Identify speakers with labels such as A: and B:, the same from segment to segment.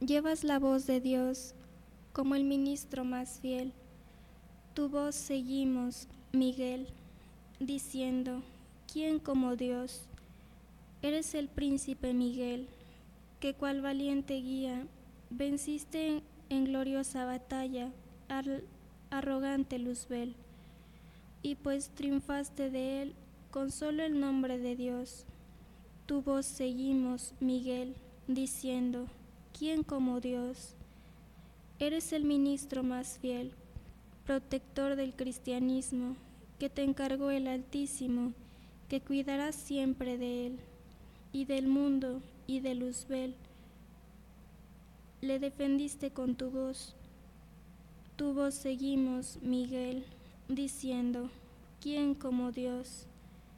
A: Llevas la voz de Dios como el ministro más fiel. Tu voz seguimos, Miguel, diciendo, ¿quién como Dios? Eres el príncipe Miguel, que cual valiente guía, venciste en gloriosa batalla al arrogante Luzbel, y pues triunfaste de él con solo el nombre de Dios. Tu voz seguimos, Miguel, diciendo, ¿quién como Dios? Eres el ministro más fiel, protector del cristianismo, que te encargó el Altísimo, que cuidarás siempre de él, y del mundo, y de Luzbel. Le defendiste con tu voz seguimos, Miguel, diciendo, ¿quién como Dios?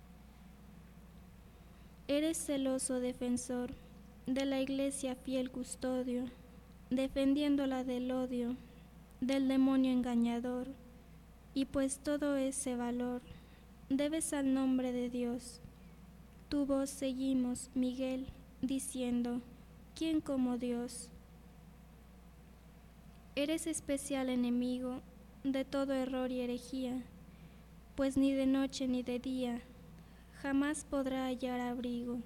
A: Eres celoso defensor de la iglesia fiel custodio, defendiéndola del odio, del demonio engañador, y pues todo ese valor debes al nombre de Dios. Tu voz seguimos, Miguel, diciendo, ¿quién como Dios? Eres especial enemigo de todo error y herejía, pues ni de noche ni de día jamás podrá hallar abrigo.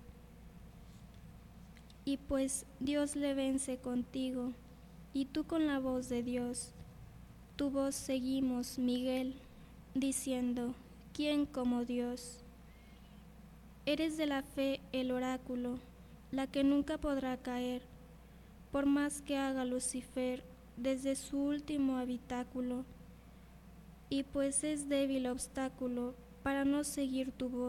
A: Y pues Dios le vence contigo, y tú con la voz de Dios. Tu voz seguimos, Miguel, diciendo, ¿quién como Dios? Eres de la fe el oráculo, la que nunca podrá caer, por más que haga Lucifer desde su último habitáculo, y pues es débil obstáculo para no seguir tu voz.